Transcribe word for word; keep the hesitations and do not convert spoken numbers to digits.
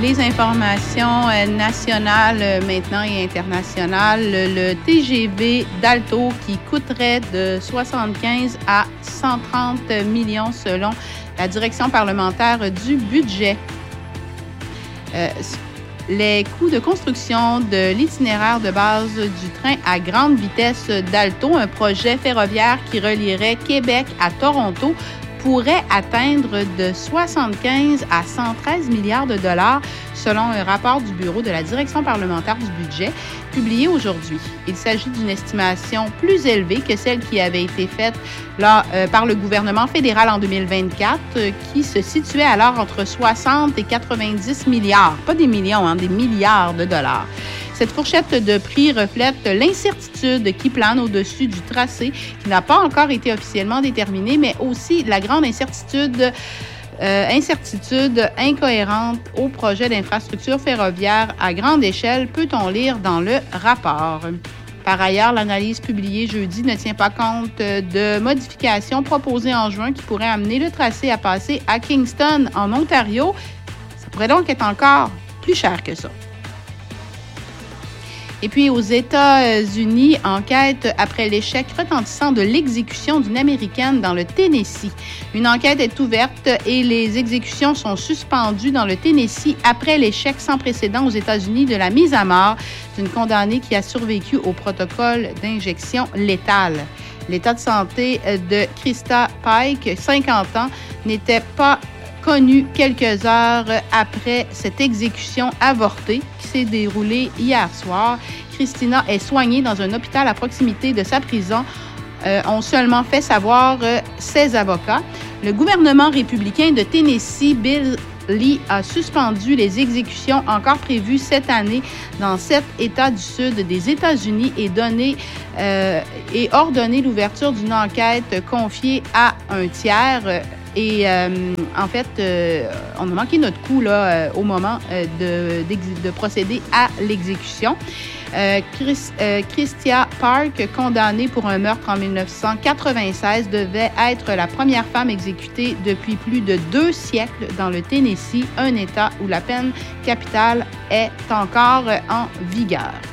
les informations euh, nationales euh, maintenant et internationales. Le, le T G V d'Alto qui coûterait de soixante-quinze à cent trente millions selon la direction parlementaire du budget. Euh, Les coûts de construction de l'itinéraire de base du train à grande vitesse d'Alto, un projet ferroviaire qui relierait Québec à Toronto, pourrait atteindre de soixante-quinze à cent treize milliards de dollars, selon un rapport du Bureau de la direction parlementaire du budget publié aujourd'hui. Il s'agit d'une estimation plus élevée que celle qui avait été faite là, euh, par le gouvernement fédéral en deux mille vingt-quatre, euh, qui se situait alors entre soixante et quatre-vingt-dix milliards, pas des millions, hein, des milliards de dollars. Cette fourchette de prix reflète l'incertitude qui plane au-dessus du tracé, qui n'a pas encore été officiellement déterminé, mais aussi la grande incertitude, euh, incertitude incohérente au projet d'infrastructure ferroviaire à grande échelle, peut-on lire dans le rapport. Par ailleurs, l'analyse publiée jeudi ne tient pas compte de modifications proposées en juin qui pourraient amener le tracé à passer à Kingston, en Ontario. Ça pourrait donc être encore plus cher que ça. Et puis, aux États-Unis, enquête après l'échec retentissant de l'exécution d'une Américaine dans le Tennessee. Une enquête est ouverte et les exécutions sont suspendues dans le Tennessee après l'échec sans précédent aux États-Unis de la mise à mort d'une condamnée qui a survécu au protocole d'injection létale. L'état de santé de Krista Pike, cinquante ans, n'était pas connu quelques heures après cette exécution avortée qui s'est déroulée hier soir. Christina est soignée dans un hôpital à proximité de sa prison, euh, ont seulement fait savoir euh, ses avocats. Le gouvernement républicain de Tennessee, Bill Lee, a suspendu les exécutions encore prévues cette année dans sept États du sud des États-Unis et donné euh, et ordonné l'ouverture d'une enquête confiée à un tiers. Euh, Et euh, en fait, euh, on a manqué notre coup là, euh, au moment euh, de, de procéder à l'exécution. Euh, Chris, euh, Christia Park, condamnée pour un meurtre en dix-neuf cent quatre-vingt-seize, devait être la première femme exécutée depuis plus de deux siècles dans le Tennessee, un État où la peine capitale est encore en vigueur.